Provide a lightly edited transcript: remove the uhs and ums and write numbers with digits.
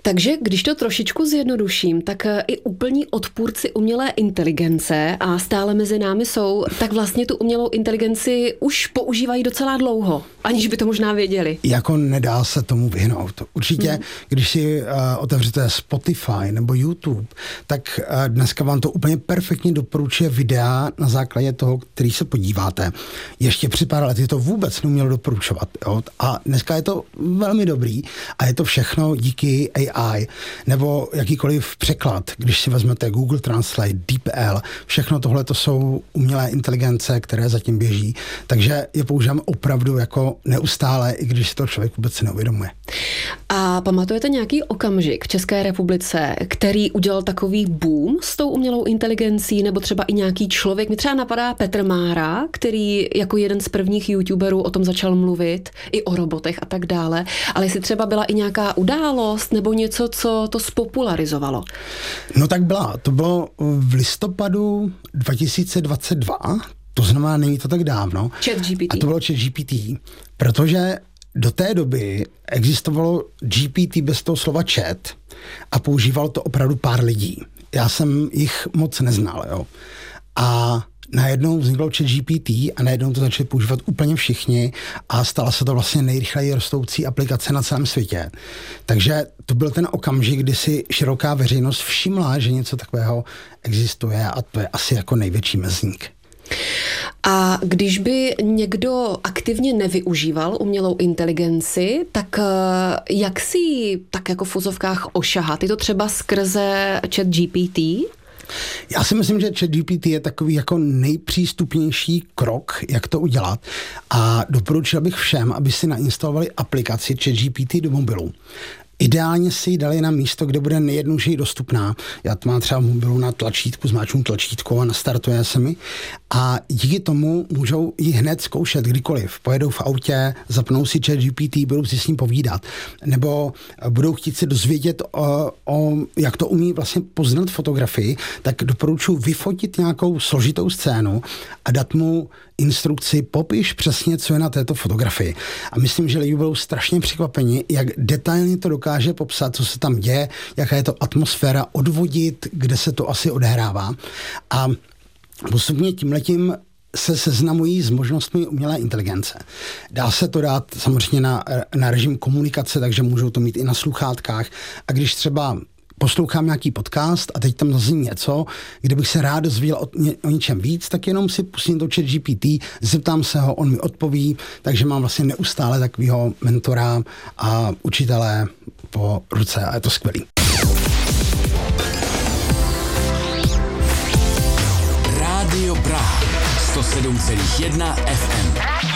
Takže když to trošičku zjednoduším, tak i úplní odpůrci umělé inteligence, a stále mezi námi jsou, tak vlastně tu umělou inteligenci už používají docela dlouho, aniž by to možná věděli. Jako nedá se tomu vyhnout. Určitě, když si otevřete Spotify nebo YouTube, tak dneska vám to úplně perfektně doporučuje videa na základě toho, který se podíváte. Ještě před pár lety to vůbec neumělo doporučovat. Jo? A dneska je to velmi dobrý a je to všechno díky AI nebo jakýkoliv překlad. Když si vezmete Google Translate, DeepL, všechno tohle to jsou umělé inteligence, které zatím běží. Takže je používám opravdu jako neustále, i když si to člověk vůbec neuvědomuje. A pamatujete nějaký okamžik v České republice, který udělal takový boom s tou umělou inteligencí, nebo třeba i nějaký člověk? Mě třeba napadá Petr Mára, který jako jeden z prvních youtuberů o tom začal mluvit, i o robotech a tak dále. Ale jestli třeba byla i nějaká událost nebo něco, co to spopularizovalo? No tak byla. To bylo v listopadu 2022, to znamená, není to tak dávno. ChatGPT. A to bylo ChatGPT, protože do té doby existovalo GPT bez toho slova chat a používalo to opravdu pár lidí. Já jsem jich moc neznal, jo. A najednou vzniklo ChatGPT a najednou to začali používat úplně všichni a stala se to vlastně nejrychleji rostoucí aplikace na celém světě. Takže to byl ten okamžik, kdy si široká veřejnost všimla, že něco takového existuje a to je asi jako největší mezník. A když by někdo aktivně nevyužíval umělou inteligenci, tak jak si ji tak jako v uvozovkách ošahat? Je to třeba skrze ChatGPT? Já si myslím, že ChatGPT je takový jako nejpřístupnější krok, jak to udělat, a doporučil bych všem, aby si nainstalovali aplikaci ChatGPT do mobilu. Ideálně si ji dali na místo, kde bude nejjednodušeji dostupná. Já to mám třeba v mobilu na tlačítku, zmáčknu tlačítko a nastartuje se mi. A díky tomu můžou ji hned zkoušet kdykoliv. Pojedou v autě, zapnou si ChatGPT, budou si s ním povídat. Nebo budou chtít se dozvědět, jak to umí vlastně poznat fotografii, tak doporučuji vyfotit nějakou složitou scénu a dát mu instrukci, popiš přesně, co je na této fotografii. A myslím, že lidi budou strašně překvapeni, jak detailně to dokáže popsat, co se tam děje, jaká je to atmosféra, odvodit, kde se to asi odehrává. A postupně tímhletím se seznamují s možnostmi umělé inteligence. Dá se to dát samozřejmě na režim komunikace, takže můžou to mít i na sluchátkách. A když třeba poslouchám nějaký podcast a teď tam zazní něco, kde bych se rád dozvěděl o něčem víc, tak jenom si pustím to ChatGPT, zeptám se ho, on mi odpoví, takže mám vlastně neustále takového mentora a učitele po ruce a je to skvělý. Rádio Praha 107,1 FM.